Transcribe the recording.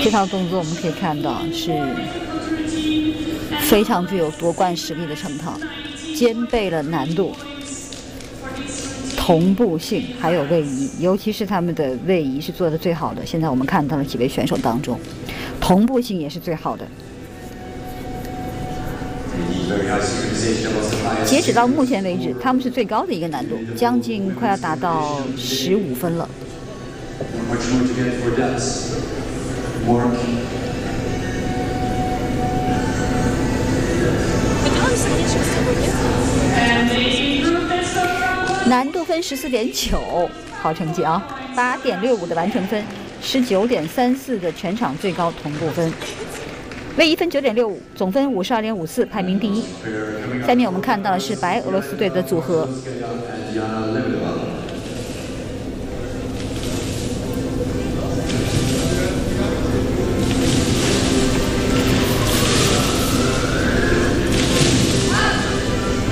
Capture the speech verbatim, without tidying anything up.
这套动作我们可以看到是非常具有夺冠实力的成套，兼备了难度、同步性还有位移，尤其是他们的位移是做的最好的。现在我们看到了几位选手当中，同步性也是最好的。截止到目前为止，他们是最高的一个难度，将近快要达到十五分了。难度分十四点九，好成绩啊！八点六五的完成分，十九点三四的全场最高同步分。位移分九点六五，总分五十二点五四，排名第一。下面我们看到的是白俄罗斯队的组合。